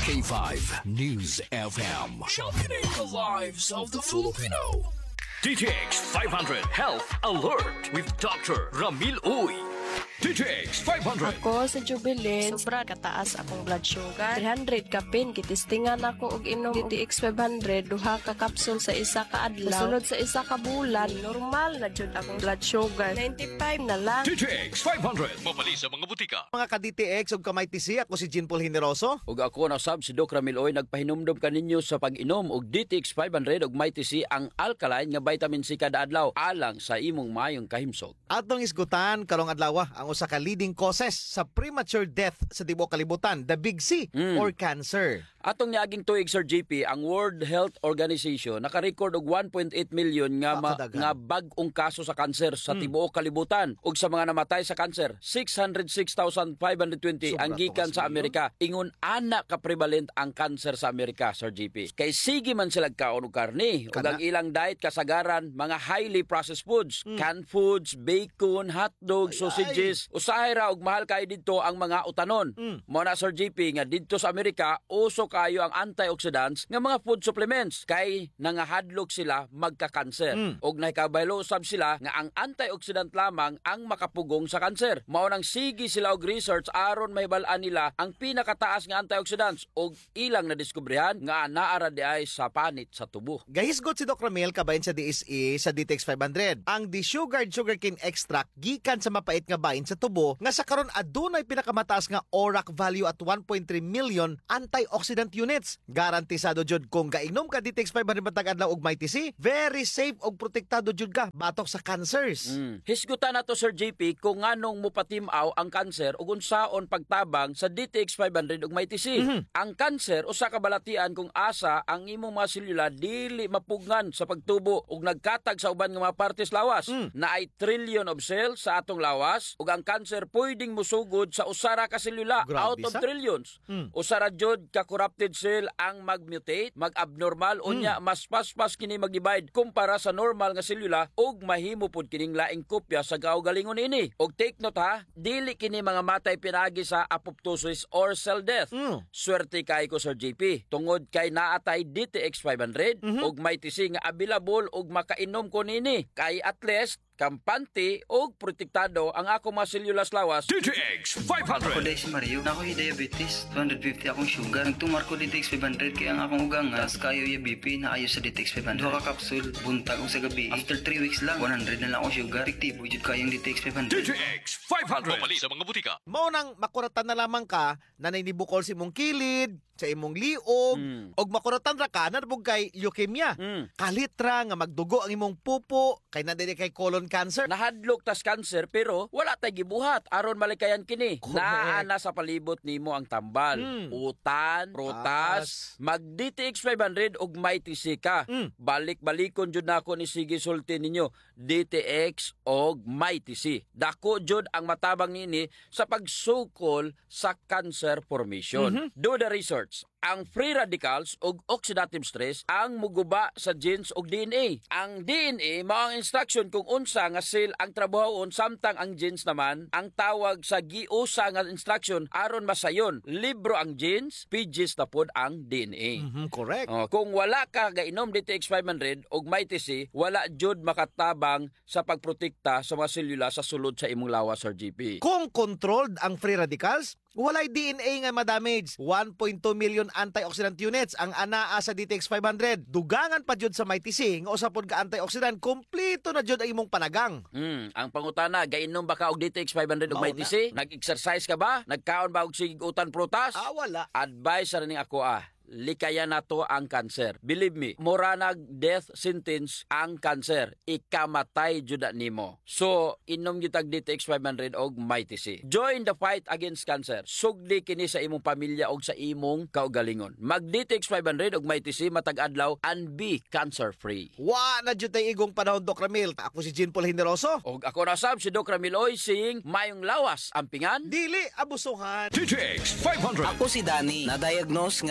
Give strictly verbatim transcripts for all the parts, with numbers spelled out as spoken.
K five News F M. Championing the lives of the Filipino. D T X five hundred Health Alert with Doctor Ramil Uy. D T X five hundred. Ako sa Jubilin, sobra kataas akong blood sugar. three hundred kapin, kitistingan ako og inom D T X five hundred, duha ka kapsul sa isa ka adlaw. Sunod sa isa ka bulan, normal na jud akong blood sugar. ninety-five na lang. D T X five hundred. Mabali sa mga butika. Mga ka-D T X ug kamay T C, ako si Jean Paul Generoso. Ug ako na sab si Doc Ramil Oy, nagpahinumdom kaninyo sa pag-inom og D T X five hundred ug may T C ang alkaline nga vitamin C kada adlaw alang sa imong mayong kahimsog. Atong isgutan karong adlaw ang usa ka leading causes sa premature death sa tibuok kalibutan, the big C Mm. or cancer. Atong niaging tuig Sir G P, ang World Health Organization naka-record og one point eight million nga ma- Pakadagan. nga bag-ong kaso sa kanser sa tibuok kalibutan ug sa mga namatay sa kanser six hundred six thousand five hundred twenty Sobra ang to gikan kasi sa Amerika. Ingon ana ka prevalent ang kanser sa Amerika, Sir G P. Kay sige man sila kaon og karne ug Kana. ang ilang diet kasagaran mga highly processed foods, canned foods, bacon, hotdog, Ay, sausages. Usahay ra og mahal kay didto ang mga utanon. Mm. Mo na Sir G P nga didto sa Amerika uso kayo ang antioxidants nga mga food supplements kay nangahadlok sila magka-kanser. Mm. Og nahikabaylo usab sila nga ang antioxidant lamang ang makapugong sa kanser. Mao nang sige sila og research aron mahibal-an nila ang pinakataas nga antioxidants og ilang nadiskubrihan nga naara di ay sa panit sa tubo. Gahisgot si Doc Ramil kabahin sa D S E sa D T X five hundred. Ang desugared sugarcane extract gikan sa mapait nga bahin sa tubo nga sa karon adunay pinakamataas nga O R A C value at one point three million antioxidant units. Garantisado jud kung gainom ka D T X five hundred matag adlaw og may T C, very safe og protektado jud ka batok sa cancers. Mm. Hisgutan nato Sir J P kung nganong mupatimaw ang kanser ug unsaon pagtabang sa D T X five hundred ug may T C. Mhm. Ang kanser usa ka balatian kung asa ang imong mga selula dili mapugnan sa pagtubo ug nagkatag sa uban nga mga partes lawas. Mm. Naay trillion of cells sa atong lawas ug ang kanser pwedeng musugod sa usara ka selula Grabe out of sa? trillions. Mm. Usara jud ka corrupted cell ang mag-mutate, mag-abnormal unya mas paspas kini mag-divide kumpara sa normal nga selula ug mahimo pud kining laing kopya sa kaugalingon ini. Og take note ha, dili kini mga matay pinagi sa apoptosis or cell death. Mm. Swerte kay ko Sir J P. Tungod kay naatay D T X five hundred ug may T C nga available ug makainom ko nini. Kay at least kampante og protektado ang ako mga selula lawas. D T X five Ako hundred. dahil si Mario, na ako'y diabetes, two hundred fifty akong sugar. Nagtumar ko D T X five hundred kaya ang akong ugang as kayo yung B P na ayo sa D T X five hundred. Duha ka kapsul, buntag kong sa gabi. After three weeks lang, one hundred na lang akong sugar. Efektibo jud kayong D T X five hundred. D T X five hundred. Mabali sa mga butika. Mao nang makuratan na lamang ka na nainibukol sa imong kilid, sa imong liog, Mm. og makuratan ra ka na nabog kay leukemia. Mm. Kalitra nga magdugo ang imong pupo, kay nadili kay colon cancer. Nahadlok tas cancer pero wala tay gibuhat aron malikayan kini. Correct. Naa na sa palibot nimo ang tambal, Mm. utan, prutas, mag D T X five hundred ug may T C ka. Mm. Balik-balikon jud nako ni sige sulti ninyo D T X og may T C. Dako jud ang matabang nini sa pagsukol sa cancer formation. Do the research. Ang free radicals ug oxidative stress ang muguba sa genes ug D N A. Ang D N A mao ang instruction kung unsa nga cell ang trabahon samtang ang genes naman ang tawag sa giusa nga instruction aron masayon. Libro ang genes, pages na pod ang D N A. Mhm, correct. Oh, kung wala ka gainom D T X five hundred ug may T C, wala jud makatabang sa pagprotekta sa mga selula sa sulod sa imong lawas Sir G P. Kung controlled ang free radicals, walay D N A nga madamage. one point two million antioxidant units ang anaa sa D T X five hundred. Dugangan pa jud sa may T C nga usa pod ka antioxidant, kompleto na jud ang imong panagang. Hmm, ang pangutana, gainom ba ka og D T X five hundred ug may Mao T C? Nag-exercise ka ba? Nagkaon ba og sig-utan prutas? Ah, wala. Advice ra ning ako ah. Likayan na to ang cancer. Believe me, mura nag death sentence ang cancer. Ikamatay jud nimo. So, inom gyud tag D T X five hundred og may T C. Join the fight against cancer. Sugdi kini sa imong pamilya og sa imong kaugalingon. Mag D T X five hundred og may T C matag adlaw and be cancer free. Wa na jud tay igong panahon, Doc Ramil. Ako si Jean Paul Generoso. Og ako na sab si Doc Ramil Oy saying mayong lawas ampingan. Dili abusuhan. D T X five hundred. Ako si Danny, na-diagnose nga na ay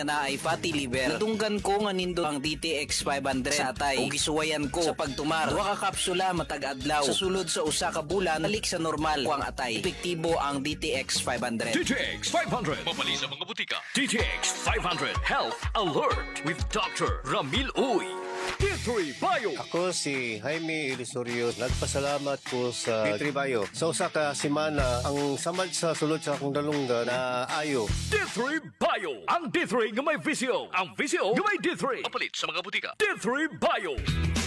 fatty liver. Nadunggan ko nga nindo ang D T X five hundred sa atay ug gisuwayan ko sa pagtumar. Duha ka kapsula matag adlaw. Sa sulod sa usa ka bulan balik sa normal ko ang atay. Epektibo ang D T X five hundred. D T X five hundred. Mabali sa mga butika. D T X five hundred Health Alert with Doctor Ramil Uy. D three Bio. Ako si Jaime Ilisorio. Nagpasalamat ko sa D three Bio. Sa usa ka semana, ang samad sa sulod sa akong dalunggan na ayo. D three Bio. Ang D three nga may visyo. Ang visyo nga may D three. Mapalit sa mga butika. D three Bio.